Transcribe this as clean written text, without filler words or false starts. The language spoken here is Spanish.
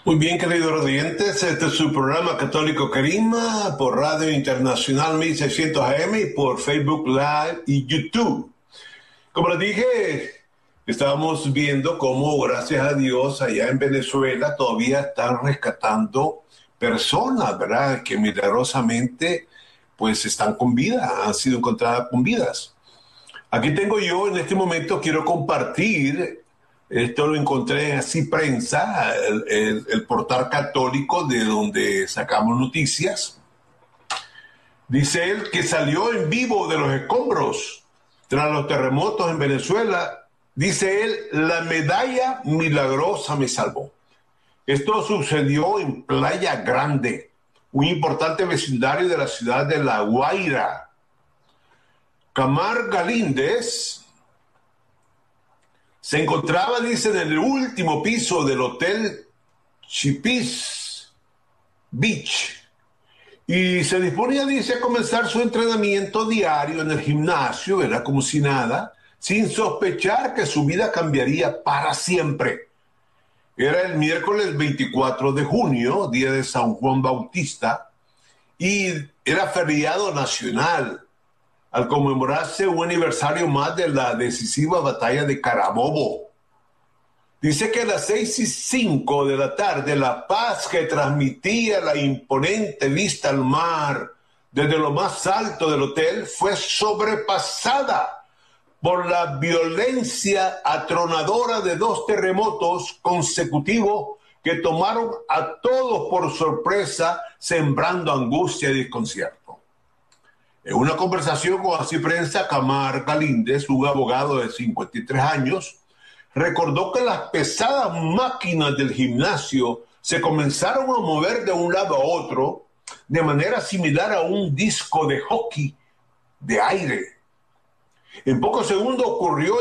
Muy bien, queridos oyentes, este es su programa Católico Querigma por Radio Internacional 1600 AM y por Facebook Live y YouTube. Como les dije, estábamos viendo cómo, gracias a Dios, allá en Venezuela todavía están rescatando personas, ¿verdad? Que milagrosamente, pues, están con vida, han sido encontradas con vidas. Aquí tengo yo, en este momento, quiero compartir. Esto lo encontré en Así Prensa, el portal católico de donde sacamos noticias. Dice él que salió en vivo de los escombros tras los terremotos en Venezuela. Dice él, la medalla milagrosa me salvó. Esto sucedió en Playa Grande, un importante vecindario de la ciudad de La Guaira. Camar Galíndez se encontraba, dice, en el último piso del Hotel Chipis Beach y se disponía, dice, a comenzar su entrenamiento diario en el gimnasio, era como si nada, sin sospechar que su vida cambiaría para siempre. Era el miércoles 24 de junio, día de San Juan Bautista, y era feriado nacional, al conmemorarse un aniversario más de la decisiva batalla de Carabobo. Dice que a las 6:05 de la tarde, la paz que transmitía la imponente vista al mar desde lo más alto del hotel fue sobrepasada por la violencia atronadora de dos terremotos consecutivos que tomaron a todos por sorpresa, sembrando angustia y desconcierto. En una conversación con Así Prensa, Camar Galíndez, un abogado de 53 años, recordó que las pesadas máquinas del gimnasio se comenzaron a mover de un lado a otro de manera similar a un disco de hockey de aire. En pocos segundos ocurrió